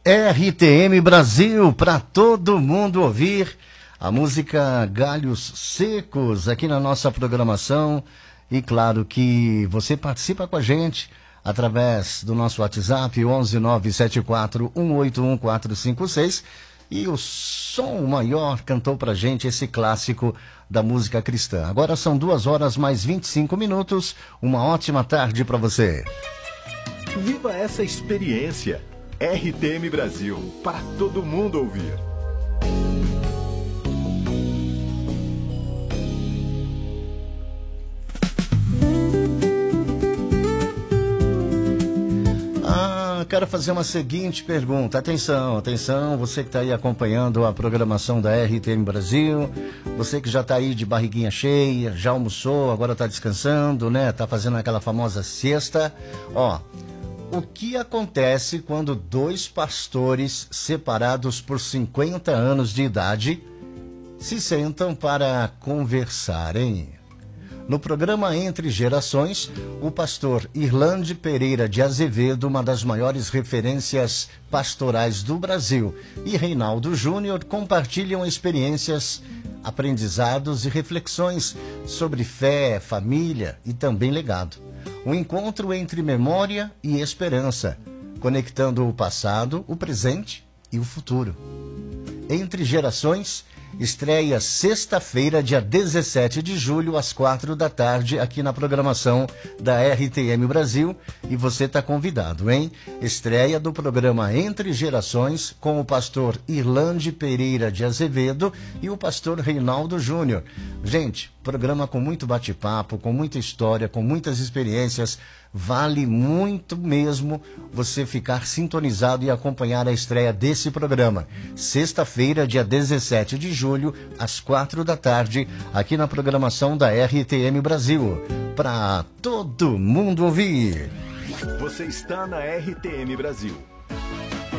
RTM Brasil, para todo mundo ouvir a música Galhos Secos aqui na nossa programação. E claro que você participa com a gente através do nosso WhatsApp 11974181456. E o Som Maior cantou pra gente esse clássico da música cristã. Agora são 2h mais 25. Uma ótima tarde para você. Viva essa experiência! RTM Brasil, para todo mundo ouvir. Quero fazer uma seguinte pergunta. Atenção, atenção, você que está aí acompanhando a programação da RTM Brasil, você que já está aí de barriguinha cheia, já almoçou, agora está descansando, né? Está fazendo aquela famosa siesta. Ó, o que acontece quando dois pastores separados por 50 anos de idade se sentam para conversarem? No programa Entre Gerações, o pastor Irlande Pereira de Azevedo, uma das maiores referências pastorais do Brasil, e Reinaldo Júnior compartilham experiências, aprendizados e reflexões sobre fé, família e também legado. Um encontro entre memória e esperança, conectando o passado, o presente e o futuro. Entre Gerações estreia sexta-feira, dia 17 de julho, às 16h, aqui na programação da RTM Brasil. E você está convidado, hein? Estreia do programa Entre Gerações, com o pastor Irlande Pereira de Azevedo e o pastor Reinaldo Júnior. Gente, programa com muito bate-papo, com muita história, com muitas experiências. Vale muito mesmo você ficar sintonizado e acompanhar a estreia desse programa. Sexta-feira, dia 17 de julho, às 16h, aqui na programação da RTM Brasil. Para todo mundo ouvir. Você está na RTM Brasil.